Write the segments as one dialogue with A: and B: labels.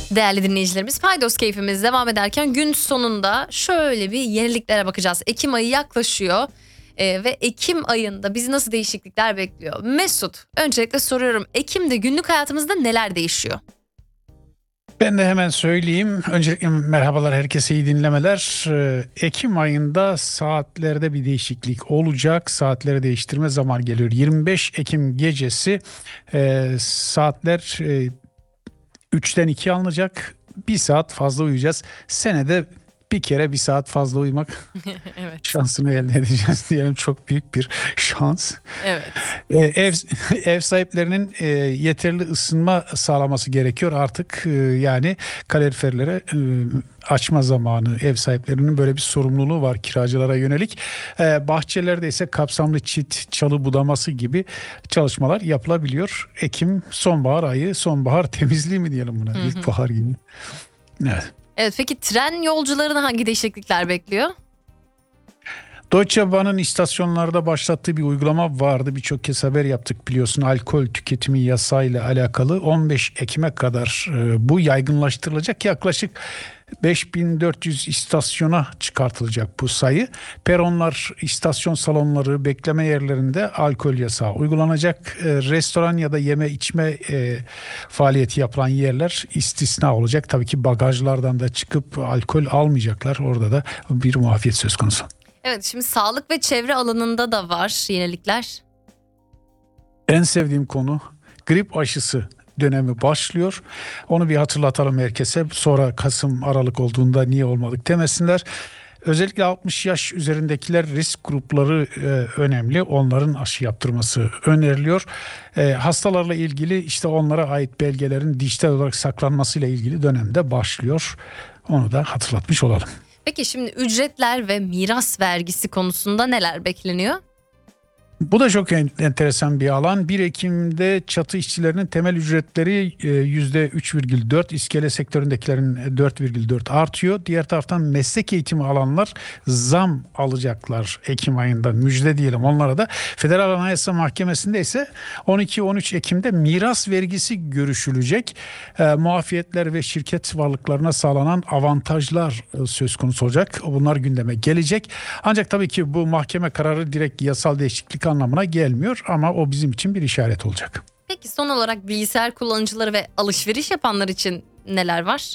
A: Değerli dinleyicilerimiz, Paydos keyfimiz devam ederken gün sonunda şöyle bir yeniliklere bakacağız. Ekim ayı yaklaşıyor ve Ekim ayında bizi nasıl değişiklikler bekliyor? Mesut, öncelikle soruyorum. Ekim'de günlük hayatımızda neler değişiyor?
B: Ben de hemen söyleyeyim. Öncelikle merhabalar, herkese iyi dinlemeler. Ekim ayında saatlerde bir değişiklik olacak. Saatleri değiştirme zamanı geliyor. 25 Ekim gecesi saatler 3'ten 2 alınacak. Bir saat fazla uyuyacağız. Senede bir kere bir saat fazla uyumak
A: Evet,
B: şansını elde edeceğiz diyelim. Çok büyük bir şans.
A: evet.
B: Ev ev sahiplerinin yeterli ısınma sağlaması gerekiyor artık. Yani kaloriferlere açma zamanı, ev sahiplerinin böyle bir sorumluluğu var kiracılara yönelik. Bahçelerde ise kapsamlı çit, çalı budaması gibi çalışmalar yapılabiliyor. Ekim sonbahar ayı, sonbahar temizliği mi diyelim buna?
A: Hı hı.
B: İlkbahar gibi. Evet.
A: Evet, peki tren yolcularını hangi değişiklikler bekliyor?
B: Deutsche Bahn'ın istasyonlarda başlattığı bir uygulama vardı. Birçok kez haber yaptık, biliyorsun, alkol tüketimi yasayla alakalı 15 Ekim'e kadar bu yaygınlaştırılacak. Yaklaşık 5400 istasyona çıkartılacak bu sayı. Peronlar, istasyon salonları, bekleme yerlerinde alkol yasağı uygulanacak. Restoran ya da yeme içme faaliyeti yapılan yerler istisna olacak. Tabii ki bagajlardan da çıkıp alkol almayacaklar. Orada da bir muafiyet söz konusu.
A: Evet, şimdi sağlık ve çevre alanında da var yenilikler.
B: En sevdiğim konu, grip aşısı dönemi başlıyor. Onu bir hatırlatalım herkese. Sonra Kasım, Aralık olduğunda niye olmadık demesinler. Özellikle 60 yaş üzerindekiler risk grupları önemli. Onların aşı yaptırması öneriliyor. Hastalarla ilgili işte onlara ait belgelerin dijital olarak saklanmasıyla ilgili dönemde başlıyor. Onu da hatırlatmış olalım.
A: Peki şimdi ücretler ve miras vergisi konusunda neler bekleniyor?
B: Bu da çok enteresan bir alan. 1 Ekim'de çatı işçilerinin temel ücretleri %3,4, iskele sektöründekilerin 4,4 artıyor. Diğer taraftan meslek eğitimi alanlar zam alacaklar Ekim ayında. Müjde diyelim onlara da. Federal Anayasa Mahkemesi'nde ise 12-13 Ekim'de miras vergisi görüşülecek. Muafiyetler ve şirket varlıklarına sağlanan avantajlar söz konusu olacak. Bunlar gündeme gelecek. Ancak tabii ki bu mahkeme kararı direkt yasal değişiklik anlamına gelmiyor ama o bizim için bir işaret olacak.
A: Peki son olarak bilgisayar kullanıcıları ve alışveriş yapanlar için neler var?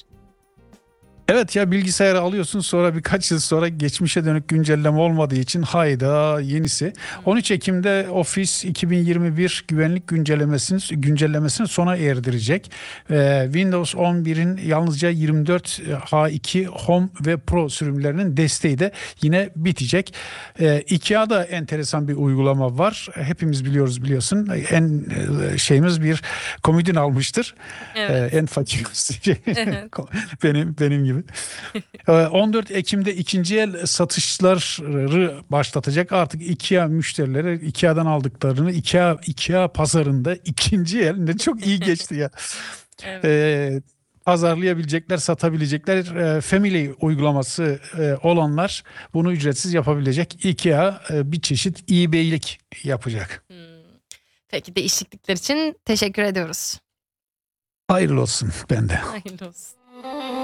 B: Evet ya, bilgisayarı alıyorsun, sonra birkaç yıl sonra geçmişe dönük güncelleme olmadığı için hayda yenisi. 13 Ekim'de Office 2021 güvenlik güncellemesini sona erdirecek. Windows 11'in yalnızca 24 H2 Home ve Pro sürümlerinin desteği de yine bitecek. IKEA'da enteresan bir uygulama var. Hepimiz biliyorsun. En şeyimiz bir komodin almıştır.
A: Evet.
B: En fakir
A: Evet.
B: benim gibi. 14 Ekim'de ikinci el satışları başlatacak. Artık IKEA müşterileri IKEA'dan aldıklarını IKEA pazarında ikinci el, ne çok iyi geçti ya.
A: Evet.
B: Pazarlayabilecekler, satabilecekler. Family uygulaması olanlar bunu ücretsiz yapabilecek. IKEA bir çeşit eBay'lik yapacak.
A: Hmm. Peki, değişiklikler için teşekkür ediyoruz.
B: Hayırlı olsun bende.
A: Hayırlı olsun.